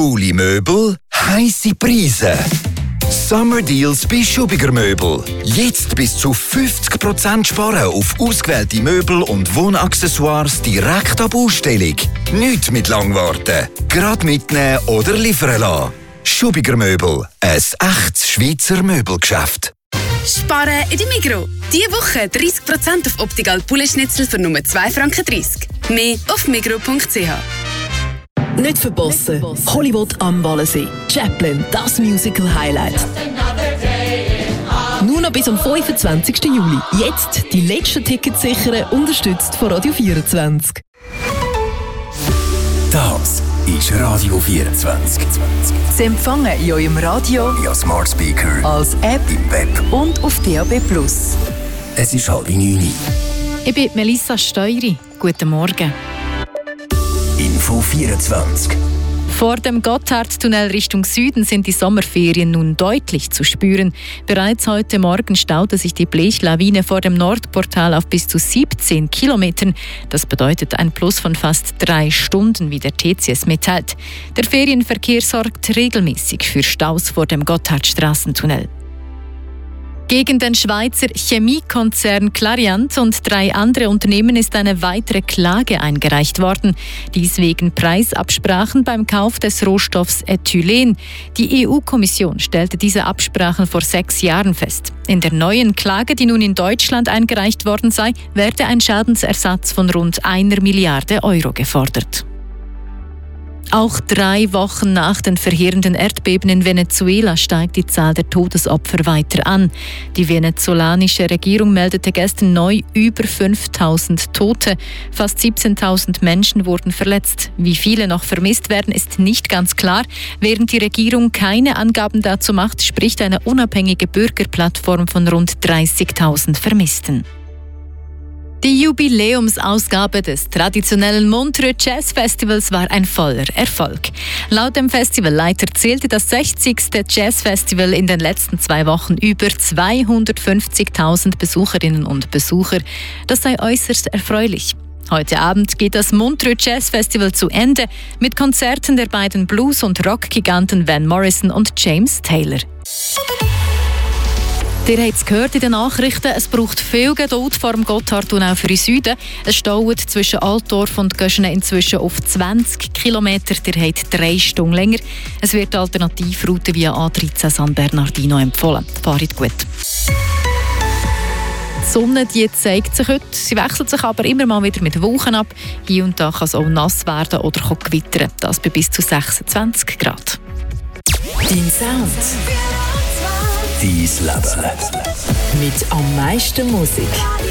Coole Möbel, heisse Preise. Summer Deals bei Schubiger Möbel. Jetzt bis zu 50% sparen auf ausgewählte Möbel und Wohnaccessoires direkt ab Ausstellung. Nicht mit Langwarten. Gerade mitnehmen oder liefern lassen. Schubiger Möbel. Ein echtes Schweizer Möbelgeschäft. Sparen in der Migros. Diese Woche 30% auf Optical Poulet-Schnitzel für nur 2,30 Franken. Mehr auf migros.ch. Nicht verpassen. Hollywood am Wallensee. Chaplin, das Musical-Highlight. Nur noch bis am 25. Juli. Jetzt die letzten Tickets sichern, unterstützt von Radio 24. Das ist Radio 24. Sie empfangen in eurem Radio, via Smart Speaker, als App im Web und auf DAB+. Es ist 8:30. Ich bin Melissa Steury. Guten Morgen. Info 24. Vor dem Gotthardtunnel Richtung Süden sind die Sommerferien nun deutlich zu spüren. Bereits heute Morgen staute sich die Blechlawine vor dem Nordportal auf bis zu 17 Kilometern. Das bedeutet ein Plus von fast 3 Stunden, wie der TCS mitteilt. Der Ferienverkehr sorgt regelmäßig für Staus vor dem Gotthardstraßentunnel. Gegen den Schweizer Chemiekonzern Clariant und 3 andere Unternehmen ist eine weitere Klage eingereicht worden. Dies wegen Preisabsprachen beim Kauf des Rohstoffs Ethylen. Die EU-Kommission stellte diese Absprachen vor 6 Jahren fest. In der neuen Klage, die nun in Deutschland eingereicht worden sei, werde ein Schadensersatz von rund 1 Milliarde Euro gefordert. Auch 3 Wochen nach den verheerenden Erdbeben in Venezuela steigt die Zahl der Todesopfer weiter an. Die venezolanische Regierung meldete gestern neu über 5.000 Tote. Fast 17.000 Menschen wurden verletzt. Wie viele noch vermisst werden, ist nicht ganz klar. Während die Regierung keine Angaben dazu macht, spricht eine unabhängige Bürgerplattform von rund 30.000 Vermissten. Die Jubiläumsausgabe des traditionellen Montreux Jazz Festivals war ein voller Erfolg. Laut dem Festivalleiter zählte das 60. Jazzfestival in den letzten 2 Wochen über 250.000 Besucherinnen und Besucher. Das sei äußerst erfreulich. Heute Abend geht das Montreux Jazz Festival zu Ende mit Konzerten der beiden Blues- und Rockgiganten Van Morrison und James Taylor. Ihr habt es gehört in den Nachrichten, es braucht viel Geduld vor dem Gotthardtunnel für den Süden. Es staut zwischen Altdorf und Göschene inzwischen auf 20 Kilometer. Ihr habt 3 Stunden länger. Es wird Alternativroute via A13 San Bernardino empfohlen. Fahrt gut. Die Sonne die zeigt sich heute. Sie wechselt sich aber immer mal wieder mit Wolken ab. Hier und da kann es auch nass werden oder gewittern. Das bei bis zu 26 Grad. Dein Sound. Dein Leben. Mit am meisten Musik.